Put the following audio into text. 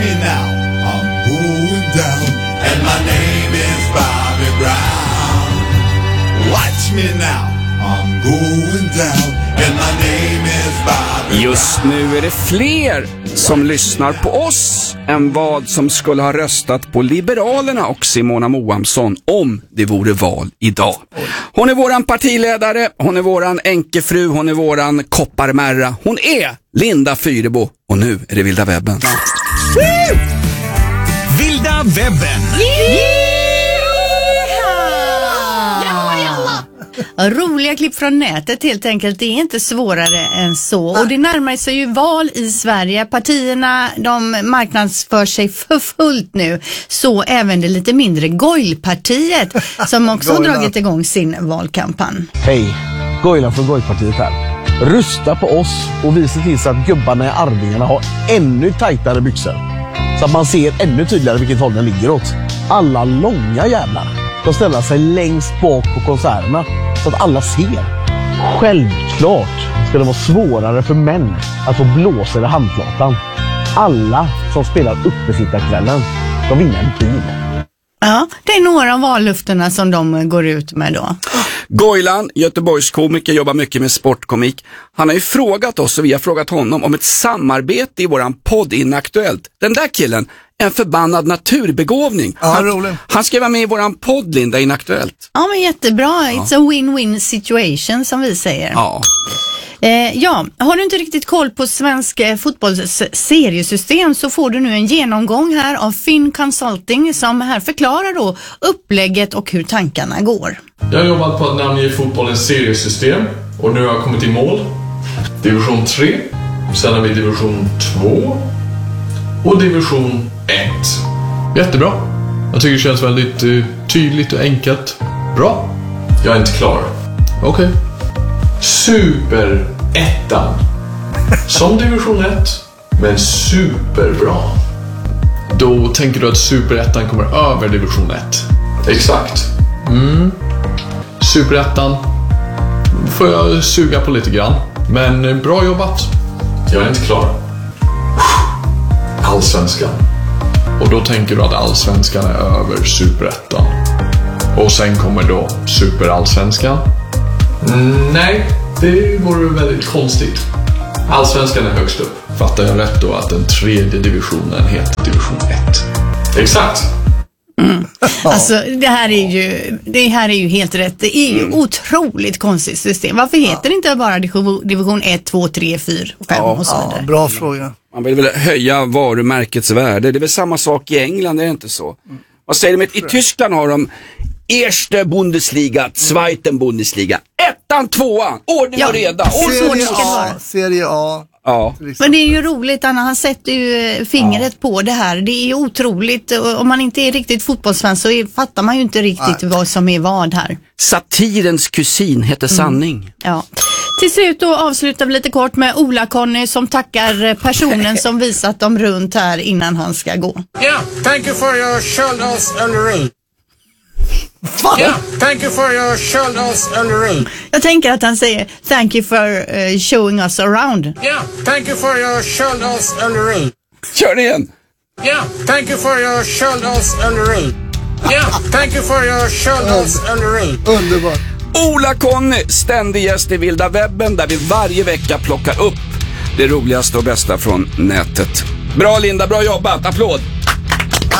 me now, I'm going down, and my name is Bobby Brown. Watch me now, I'm going down, and my name is Bobby Brown. Just nu är det fler som lyssnar på oss än vad som skulle ha röstat på Liberalerna och Simona Moamsson om det vore val idag. Hon är våran partiledare, hon är våran änkefru, hon är våran kopparmärra. Hon är Linda Fyrebo och nu är det Vilda webben. Vilda webben. Roliga klipp från nätet helt enkelt, det är inte svårare än så. Och det närmar sig ju val i Sverige. Partierna, de marknadsför sig för fullt nu. Så även det lite mindre Goilpartiet som också har dragit igång sin valkampanj. Hej, Goila från Goilpartiet här. Rösta på oss och vi ser till så att gubbarna i Arvingarna har ännu tajtare byxor. Så att man ser ännu tydligare vilket håll den ligger åt. Alla långa jävlar, de ställer sig längst bak på konserterna så att alla ser. Självklart ska det vara svårare för män att få blåsa i handflatan. Alla som spelar uppesittarkvällen, de vinner en bil. Ja, det är några av vallufterna som de går ut med då. Goilan, Göteborgs komiker, jobbar mycket med sportkomik. Han har ju frågat oss och vi har frågat honom om ett samarbete i våran podd Inaktuellt. Den där killen, en förbannad naturbegåvning. Ja, han ska vara med i våran podd Linda Inaktuellt. Ja, men jättebra. It's a win-win situation som vi säger. Ja. Ja, har du inte riktigt koll på svensk fotbolls seriesystem så får du nu en genomgång här av Finn Consulting som här förklarar då upplägget och hur tankarna går. Jag har jobbat på att namnge fotbollens seriesystem och nu har jag kommit i mål. Division 3, sen har vi division 2 och division 1. Jättebra. Jag tycker det känns väldigt tydligt och enkelt. Bra. Jag är inte klar. Okej. Superettan. Som division 1, men superbra. Då tänker du att superettan kommer över division 1? Exakt. Superettan får jag suga på lite grann. Men bra jobbat. Jag är inte klar. Allsvenskan. Och då tänker du att allsvenskan är över superettan. Och sen kommer då superallsvenskan? Nej, det vore väldigt konstigt. Allsvenskan är högst upp. Fattar jag rätt då att den tredje divisionen heter division 1? Exakt. Alltså det här är ju helt rätt. Det är ju otroligt konstigt system. Varför heter det inte bara division 1, 2, 3, 4, 5 och så vidare? Bra fråga. Man vill väl höja varumärkets värde. Det är väl samma sak i England, är det inte så? Vad säger de? I Tyskland har de Erste Bundesliga, Zweiten Bundesliga, ettan, tvåan, ordning och reda. Serie A. Ja. Men det är ju roligt, Anna, han sätter ju fingret på det här. Det är ju otroligt. Om man inte är riktigt fotbollsfan så fattar man ju inte riktigt vad som är vad här. Satirens kusin heter sanning. Ja. Till slut då avslutar vi lite kort med Ola-Conny som tackar personen som visat dem runt här innan han ska gå. Yeah, thank you for your shoulders and the room. Yeah, thank you for your shoulders and the room. Jag tänker att han säger thank you for showing us around. Yeah, thank you for your shoulders and the room. Kör det igen. Yeah, thank you for your shoulders and the room. Yeah, thank you for your shoulders and the room. Underbart. Ola-Conny, ständig gäst i Vilda webben där vi varje vecka plockar upp det roligaste och bästa från nätet. Bra Linda, bra jobbat, applåd!